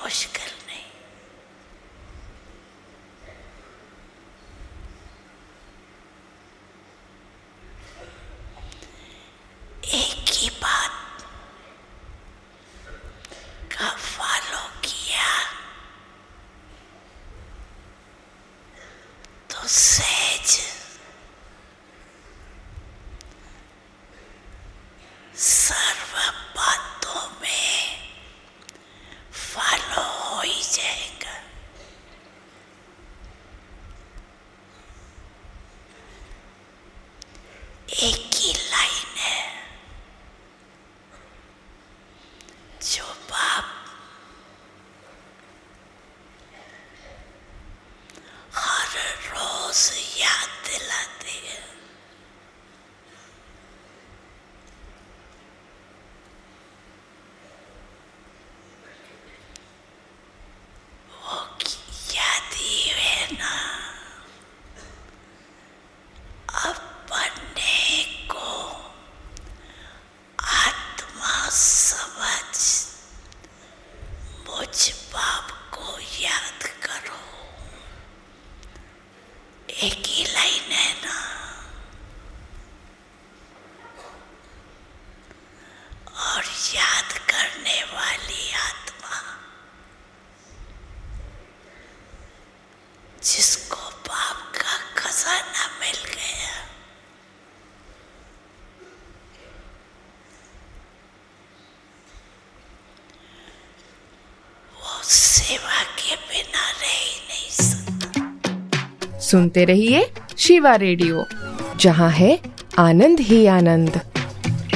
मुश्किल नहीं। एक ही बात का फॉलो किया तो सहज सर्व बातों में फॉलो हो ही जाएगा। एक ही लाइन है जो बाप हर रोज याद दिलाते हैं। वो याद ही है ना, अपने को आत्मा समझ मुझ बाप को याद करो। एक ही लाइन है ना, और याद करने वाली आत्मा जिसको बाप का खजाना मिल गया, वो सेवा के बिना रह ही नहीं सकता। सुनते रहिए शिवा रेडियो, जहाँ है आनंद ही आनंद।